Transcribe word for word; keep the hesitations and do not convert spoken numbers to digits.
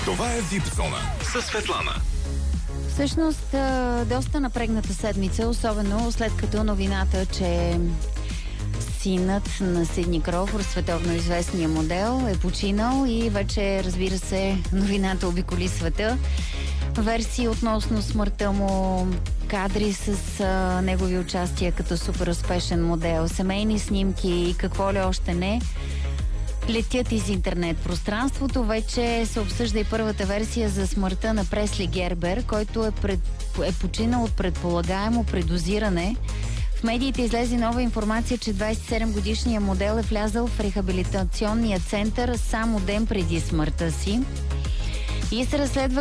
Това е Вип зона със Светлана. Всъщност, доста напрегната седмица, особено след като новината, че синът на Сидни Кроуфорд, световно известния модел, е починал и вече, разбира се, новината обиколи света. Версии относно смъртта му, кадри с а, негови участия като супер успешен модел, семейни снимки и какво ли още не летят из интернет пространството. Вече се обсъжда и първата версия за смъртта на Пресли Гербер, който е, пред, е починал от предполагаемо предозиране. В медиите излезе нова информация, че двадесет и седем годишният модел е влязъл в рехабилитационния център само ден преди смъртта си и се разследва